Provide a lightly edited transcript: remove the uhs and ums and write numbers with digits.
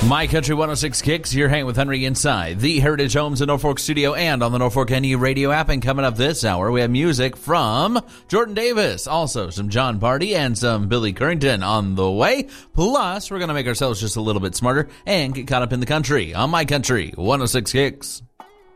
My Country 106 Kicks, you're hanging with Henry inside the Heritage Homes in Norfolk studio and on the Norfolk NU radio app. And coming up this hour, we have music from Jordan Davis, also some John Party and some Billy Currington on the way. Plus, we're going to make ourselves just a little bit smarter and get caught up in the country on My Country 106 Kicks.